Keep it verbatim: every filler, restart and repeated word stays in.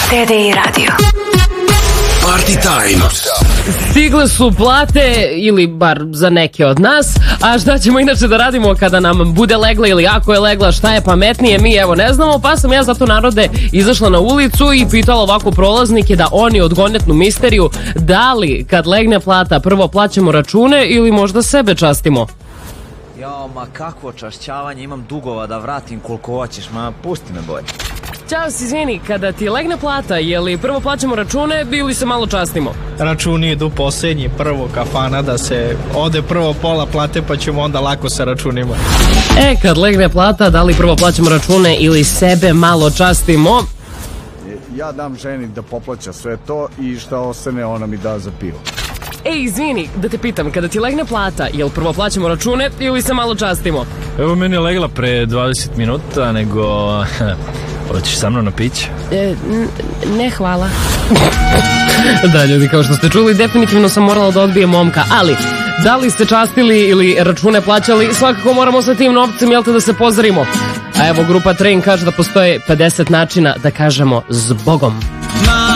C D I radio. Party time. Stigle su plate, ili bar za neke od nas. A šta ćemo inače da radimo kada nam bude legla ili ako je legla, šta je pametnije, mi evo ne znamo. Pa sam ja zato, narode, izašla na ulicu i pitala ovako prolaznike da oni odgonetnu misteriju da li kad legne plata prvo plaćamo račune ili možda sebe častimo. Jao, ma kakvo čašćavanje, imam dugova da vratim koliko hoćeš, ma pusti me bolje. Ćao, si izvini, kada ti legne plata, je li prvo plaćamo račune ili se malo častimo? Računi idu posljednji, prvo kafana da se ode prvo pola plate pa ćemo onda lako sa računima. E, kad legne plata, da li prvo plaćamo račune ili sebe malo častimo? Ja dam ženi da poplaća sve to i šta ostane ona mi da za pivo. Ej, izvini, da te pitam, kada ti legne plata, jel prvo plaćamo račune ili se malo častimo? Evo, meni je legla pre dvadeset minuta, nego... Hoćeš sa mnom na piće? E, ne, hvala. Da, ljudi, kao što ste čuli, definitivno sam morala da odbijem momka, ali da li ste častili ili račune plaćali, svakako moramo sa tim novcem, jel te, da se pozdravimo. A evo, grupa Train kaže da postoje pedeset načina da kažemo zbogom.